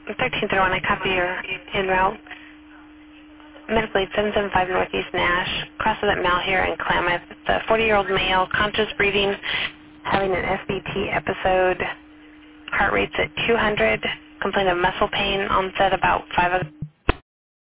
1301, I copy your en route. Medical lead 775 Northeast Nash, cross-event Malheur and Klamath. The 40-year-old male, conscious breathing, having an SBT episode, heart rate's at 200, complaint of muscle pain, onset about 5 o'clock.